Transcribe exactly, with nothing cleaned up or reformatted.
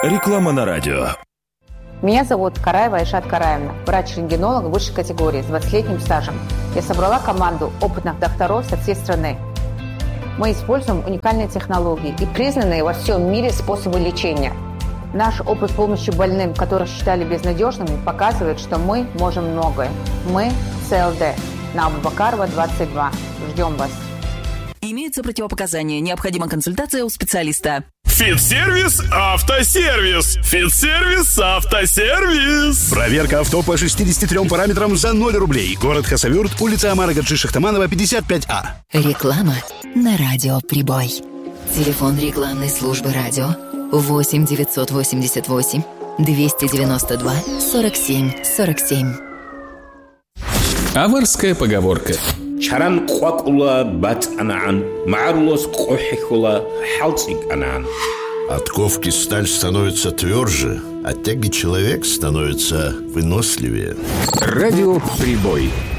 Реклама на радио. Меня зовут Караева Айшат Караевна, врач-рентгенолог высшей категории с двадцатилетним стажем. Я собрала команду опытных докторов со всей страны. Мы используем уникальные технологии и признанные во всем мире способы лечения. Наш опыт помощи больным, которых считали безнадежными, показывает, что мы можем многое. Мы ЦЛД на Абубакарова, двадцать два. Ждем вас. Имеются противопоказания. Необходима консультация у специалиста. Фитсервис Автосервис. Фитсервис Автосервис. Проверка авто по шестидесяти трём параметрам за ноль рублей. Город Хасавюрт, улица Амара Гаджи Шахтаманова, пятьдесят пять А. Реклама на радио «Прибой». Телефон рекламной службы радио восемь девятьсот восемьдесят восемь двести девяносто два сорок семь сорок семь. Аварская поговорка. Чаран квакула бат анаан, маарлос кохихула халцик анаан. От ковки сталь становится тверже, от тяги человек становится выносливее. Радио «Прибой».